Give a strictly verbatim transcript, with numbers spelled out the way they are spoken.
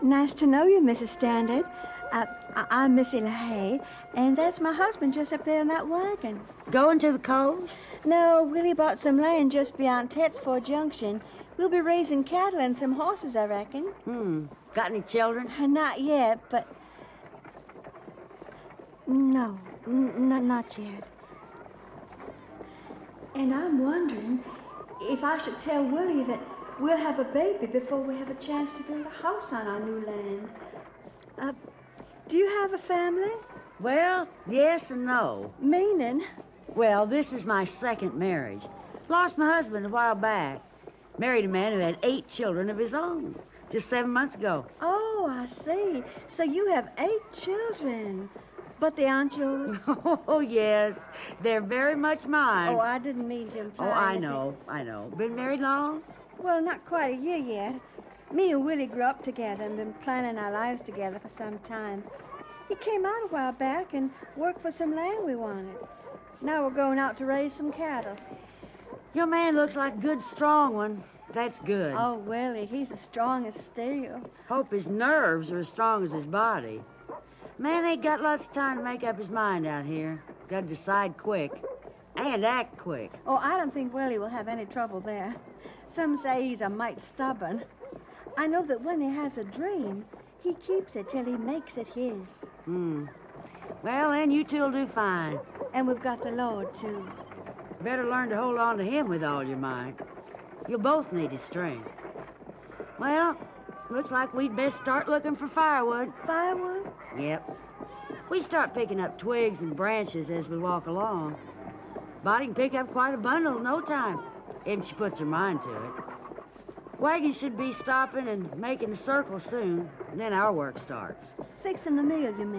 Nice to know you, Missus Standard. Uh, I- I'm Missy LaHaye, and that's my husband just up there in that wagon. Going to the coast? No, Willie bought some land just beyond Tetsford Junction. We'll be raising cattle and some horses, I reckon. Hmm. Got any children? Uh, Not yet, but... No, n- n- not yet. And I'm wondering if I should tell Willie that we'll have a baby before we have a chance to build a house on our new land. Uh, do you have a family? Well, yes and no. Meaning? Well, this is my second marriage. Lost my husband a while back. Married a man who had eight children of his own just seven months ago. Oh, I see. So you have eight children. But they aren't yours? Oh, yes. They're very much mine. Oh, I didn't mean to imply Oh, I anything. know, I know. Been married long? Well, not quite a year yet. Me and Willie grew up together and been planning our lives together for some time. He came out a while back and worked for some land we wanted. Now we're going out to raise some cattle. Your man looks like a good, strong one. That's good. Oh, Willie, he's as strong as steel. Hope his nerves are as strong as his body. Man ain't got lots of time to make up his mind out here. Got to decide quick. And act quick. Oh, I don't think Willie will have any trouble there. Some say he's a mite stubborn. I know that when he has a dream, he keeps it till he makes it his. Hmm. Well, then you two'll do fine. And we've got the Lord, too. Better learn to hold on to him with all your might. You'll both need his strength. Well, looks like we'd best start looking for firewood. Firewood? Yep. We start picking up twigs and branches as we walk along. Body can pick up quite a bundle in no time, if she puts her mind to it. Wagon should be stopping and making a circle soon, and then our work starts. Fixing the meal, you mean?